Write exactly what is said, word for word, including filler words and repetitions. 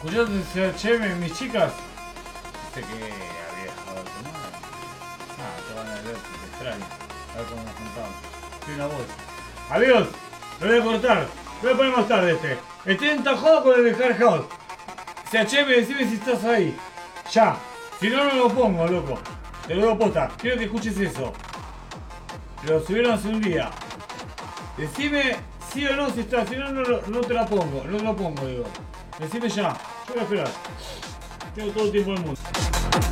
escuchaste C H M, mis chicas. Sé que había dejado de tomar. Ah, te van a ver, te extraño. A ver cómo nos juntamos. Soy una voz. Amigos, lo voy a cortar. Lo voy a poner más tarde este. Estoy entajado con el de Hard House. C H M, decime si estás ahí. Ya. Si no, no lo pongo, loco. Te lo digo posta. Quiero que escuches eso. Lo subieron hace un día. Decime sí o no si está. Si no, no, no te la pongo. No te lo pongo, digo. Decime ya. Yo voy a esperar. Tengo todo el tiempo del mundo.